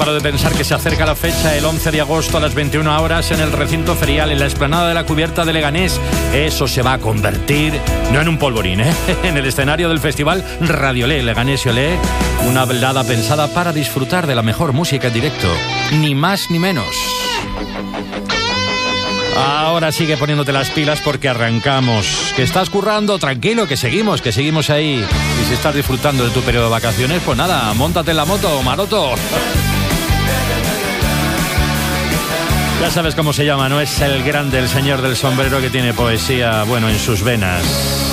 paro de pensar que se acerca la fecha, el 11 de agosto a las 21 horas en el recinto ferial, en la explanada de la Cubierta de Leganés. Eso se va a convertir, no en un polvorín, en el escenario del festival Radiolé, Leganés y Olé. Una velada pensada para disfrutar de la mejor música en directo, ni más ni menos. Ahora sigue poniéndote las pilas porque arrancamos. Que estás currando, tranquilo, que seguimos ahí. Y si estás disfrutando de tu periodo de vacaciones, pues nada, móntate en la moto, maroto. Ya sabes cómo se llama, ¿no? Es el grande, el señor del sombrero que tiene poesía, bueno, en sus venas.